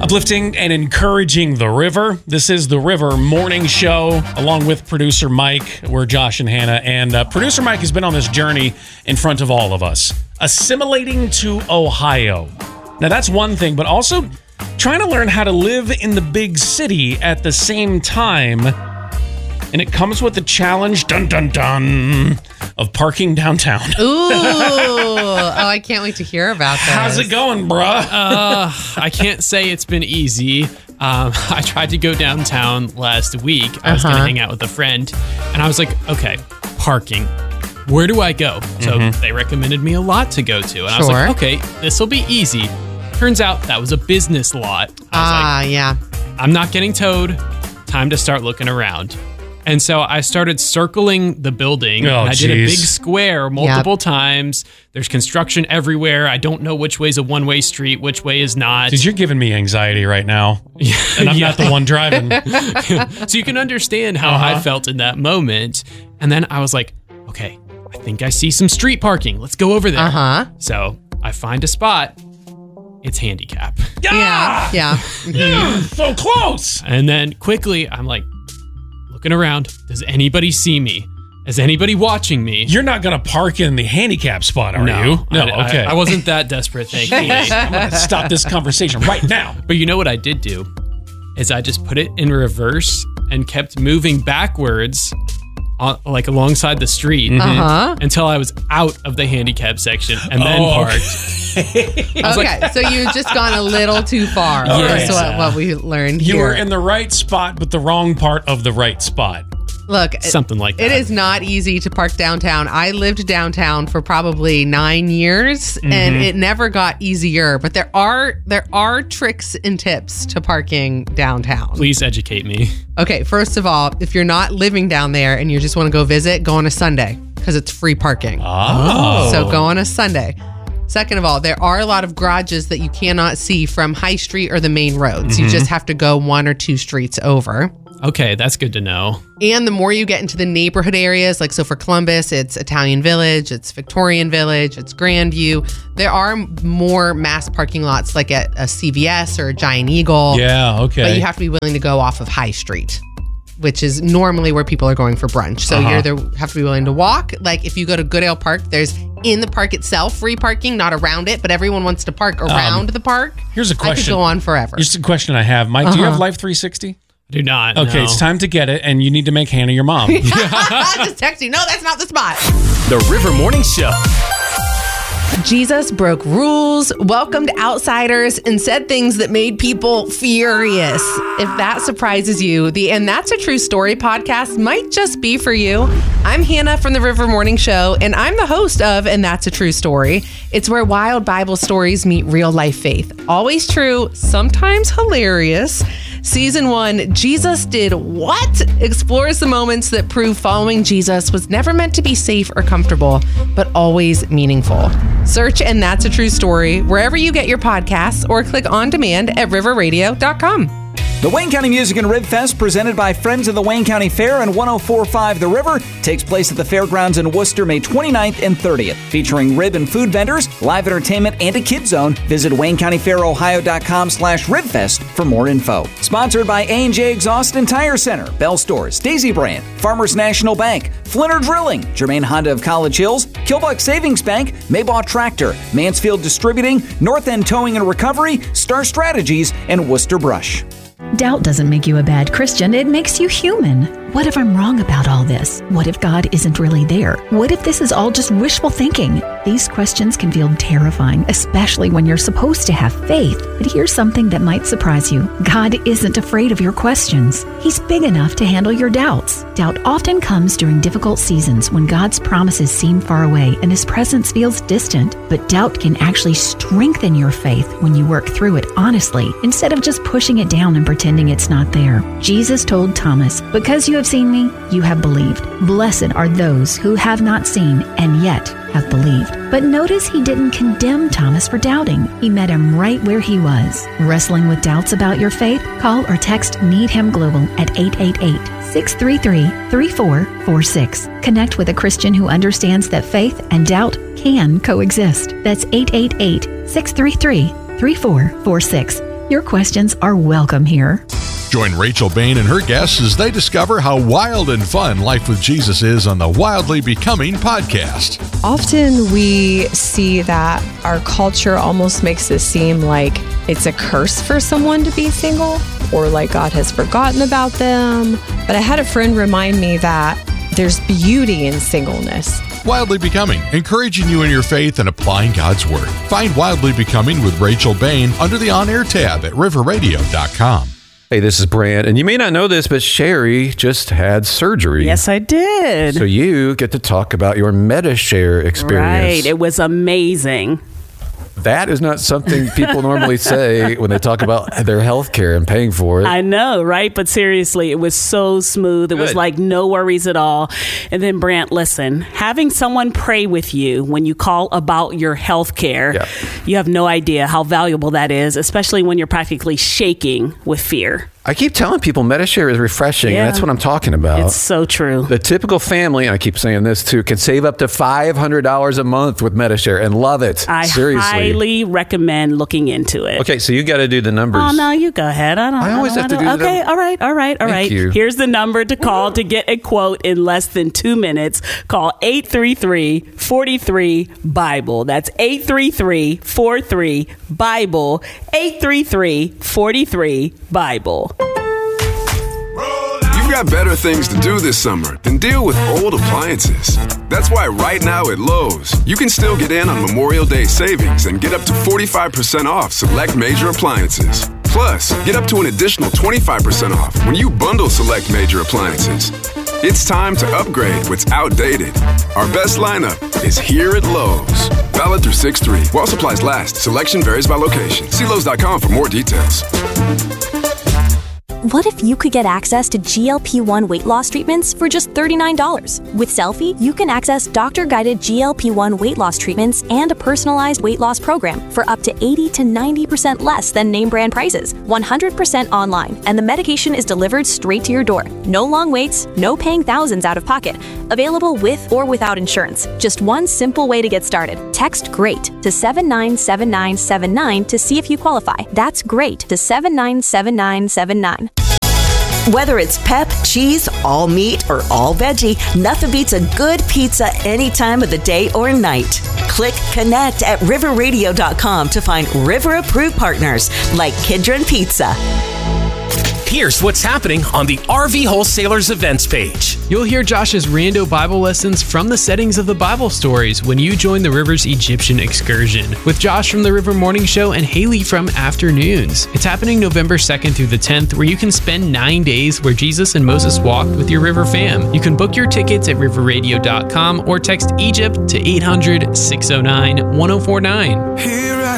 Uplifting and encouraging the river. This is the River Morning Show, along with producer Mike. We're Josh and Hannah, and producer Mike has been on this journey in front of all of us, assimilating to Ohio. Now, that's one thing, but also trying to learn how to live in the big city at the same time. And it comes with the challenge, dun dun dun, of parking downtown. Ooh. Oh, I can't wait to hear about this. How's it going, bruh? I can't say it's been easy. I tried to go downtown last week. I was going to hang out with a friend, and I was like, okay, parking. Where do I go? So they recommended me a lot to go to. And I was like, okay, this will be easy. Turns out that was a business lot. I was like, yeah. I'm not getting towed. Time to start looking around. And so I started circling the building. I did a big square multiple times. There's construction everywhere. I don't know which way's a one-way street, which way is not. Dude, you're giving me anxiety right now. And I'm not the one driving. So you can understand how I felt in that moment. And then I was like, okay, I think I see some street parking. Let's go over there. So I find a spot. It's handicap. Yeah. So close. And then quickly, I'm like, looking around. Does anybody see me? Is anybody watching me? You're not going to park in the handicap spot, are you? No, okay. I wasn't that desperate, thankfully. I'm going to stop this conversation right now. But you know what I did do? Is I just put it in reverse and kept moving backwards like alongside the street until I was out of the handicap section and then parked. Okay, so you've just gone a little too far. That's what we learned here. You were in the right spot, but the wrong part of the right spot. Look, something like that. It is not easy to park downtown. I lived downtown for probably 9 years, and it never got easier. But there are tricks and tips to parking downtown. Please educate me. Okay, first of all, if you're not living down there and you just want to go visit, go on a Sunday because it's free parking. So go on a Sunday. Second of all, there are a lot of garages that you cannot see from High Street or the main roads. You just have to go 1 or 2 streets over. Okay, that's good to know. And the more you get into the neighborhood areas, like so for Columbus, it's Italian Village, it's Victorian Village, it's Grandview. There are more mass parking lots like at a CVS or a Giant Eagle. Yeah, okay. But you have to be willing to go off of High Street, which is normally where people are going for brunch. So you either have to be willing to walk. Like if you go to Goodale Park, there's in the park itself free parking, not around it, but everyone wants to park around the park. Here's a question. I could go on forever. Here's a question I have. Mike, do you have Life 360? Do not. Okay, It's time to get it, and you need to make Hannah your mom. Just text you. No, that's not the spot. The River Morning Show. Jesus broke rules, welcomed outsiders, and said things that made people furious. If that surprises you, the And That's a True Story podcast might just be for you. I'm Hannah from the River Morning Show, and I'm the host of And That's a True Story. It's where wild Bible stories meet real life faith. Always true, sometimes hilarious. Season 1, Jesus Did What? Explores the moments that prove following Jesus was never meant to be safe or comfortable, but always meaningful. Search And That's a True Story wherever you get your podcasts or click on demand at riverradio.com. The Wayne County Music and Rib Fest, presented by Friends of the Wayne County Fair and 104.5 The River, takes place at the Fairgrounds in Worcester, May 29th and 30th. Featuring rib and food vendors, live entertainment, and a kid zone. Visit WayneCountyFairOhio.com/RibFest for more info. Sponsored by A&J Exhaust and Tire Center, Bell Stores, Daisy Brand, Farmers National Bank, Flinter Drilling, Germain Honda of College Hills, Kilbuck Savings Bank, Maybaugh Tractor, Mansfield Distributing, North End Towing and Recovery, Star Strategies, and Worcester Brush. Doubt doesn't make you a bad Christian. It makes you human. What if I'm wrong about all this? What if God isn't really there? What if this is all just wishful thinking? These questions can feel terrifying, especially when you're supposed to have faith. But here's something that might surprise you. God isn't afraid of your questions. He's big enough to handle your doubts. Doubt often comes during difficult seasons when God's promises seem far away and His presence feels distant. But doubt can actually strengthen your faith when you work through it honestly, instead of just pushing it down and pretending it's not there. Jesus told Thomas, "Because you have seen me, you have believed. Blessed are those who have not seen and yet have believed." But notice He didn't condemn Thomas for doubting. He met him right where he was. Wrestling with doubts about your faith? Call or text Need Him Global at 888-633-3446. Connect with a Christian who understands that faith and doubt can coexist. That's 888-633-3446. Your questions are welcome here. Join Rachel Bain and her guests as they discover how wild and fun life with Jesus is on the Wildly Becoming podcast. Often we see that our culture almost makes it seem like it's a curse for someone to be single, or like God has forgotten about them. But I had a friend remind me that there's beauty in singleness. Wildly Becoming, encouraging you in your faith and applying God's Word. Find Wildly Becoming with Rachel Bain under the On Air tab at riverradio.com. Hey, this is Brant, and you may not know this, but Sherry just had surgery. Yes, I did. So you get to talk about your MediShare experience. Right. It was amazing. That is not something people normally say when they talk about their health care and paying for it. I know, right? But seriously, it was so smooth. It was like no worries at all. And then, Brant, listen, having someone pray with you when you call about your health care, you have no idea how valuable that is, especially when you're practically shaking with fear. I keep telling people MediShare is refreshing, and that's what I'm talking about. It's so true. The typical family, and I keep saying this too, can save up to $500 a month with MediShare and love it. Seriously. I highly recommend looking into it. Okay, so you got to do the numbers. Oh, no, you go ahead. I always have to do the numbers. Okay, all right. Thank you. Here's the number to call to get a quote in less than 2 minutes. Call 833-43-BIBLE. That's 833-43-BIBLE. 833-43-BIBLE. You've got better things to do this summer than deal with old appliances. That's why right now at Lowe's, you can still get in on Memorial Day savings and get up to 45% off select major appliances. Plus, get up to an additional 25% off when you bundle select major appliances. It's time to upgrade what's outdated. Our best lineup is here at Lowe's. Valid through 6/3. While supplies last, selection varies by location. See Lowe's.com for more details. What if you could get access to GLP-1 weight loss treatments for just $39? With Selfie, you can access doctor-guided GLP-1 weight loss treatments and a personalized weight loss program for up to 80 to 90% less than name brand prices, 100% online, and the medication is delivered straight to your door. No long waits, no paying thousands out of pocket. Available with or without insurance. Just one simple way to get started. Text GREAT to 797979 to see if you qualify. That's GREAT to 797979. Whether it's pep, cheese, all meat, or all veggie, nothing beats a good pizza any time of the day or night. Click Connect at riverradio.com to find River-approved partners like Kidron Pizza. Here's what's happening on the RV Wholesalers events page. You'll hear Josh's rando Bible lessons from the settings of the Bible stories when you join the River's Egyptian excursion with Josh from the River Morning Show and Haley from Afternoons. It's happening November 2nd through the 10th, where you can spend 9 days where Jesus and Moses walked with your River fam. You can book your tickets at riverradio.com or text Egypt to 800-609-1049. Here at